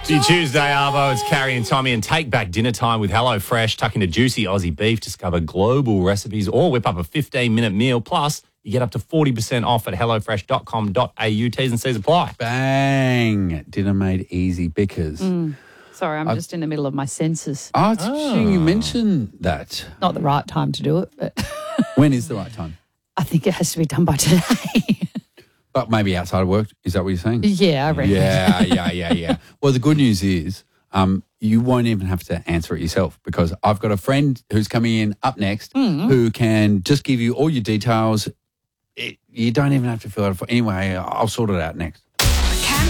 Happy Tuesday, Arvo. It's Carrie and Tommy, and take back dinner time with HelloFresh. Tuck into juicy Aussie beef, discover global recipes, or whip up a 15-minute meal. Plus, you get up to 40% off at hellofresh.com.au. T's and C's apply. Bang. Dinner made easy because... Sorry, I'm just in the middle of my senses. Oh, it's interesting you mentioned that. Not the right time to do it, but When is the right time? I think it has to be done by today. But maybe outside of work. Is that what you're saying? Yeah, I reckon. Yeah. Well, the good news is you won't even have to answer it yourself because I've got a friend who's coming in up next who can just give you all your details. You don't even have to fill out a form. Anyway, I'll sort it out next.